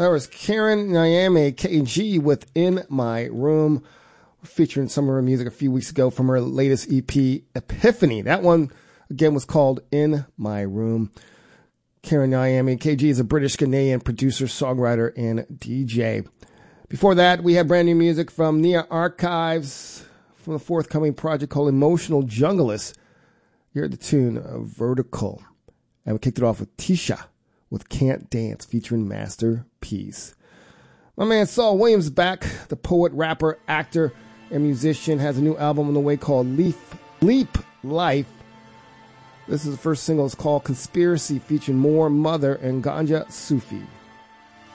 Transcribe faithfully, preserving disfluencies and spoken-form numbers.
That was Karen Nyame K G with In My Room, featuring some of her music a few weeks ago from her latest E P, Epiphany. That one, again, was called In My Room. Karen Nyame K G is a British Canadian producer, songwriter, and D J. Before that, we had brand new music from Nia Archives from the forthcoming project called Emotional Junglist. You heard the tune of Vertical. And we kicked it off with Tisha with Can't Dance featuring Masterpiece. My man Saul Williams back. The poet, rapper, actor, and musician has a new album on the way called Leap, Leap Life. This is the first single. It's called Conspiracy featuring More Mother and Ganja Sufi.